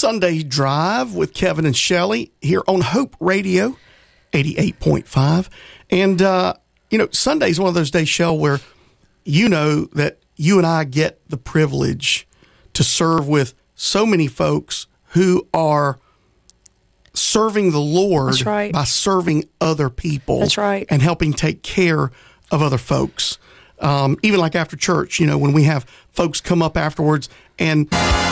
Sunday Drive with Kevin and Shelley here on Hope Radio 88.5. And, Sunday is one of those days, Shell, where you know that you and I get the privilege to serve with so many folks who are serving the Lord by serving other people. That's right. And helping take care of other folks. Even like after church, when we have folks come up afterwards and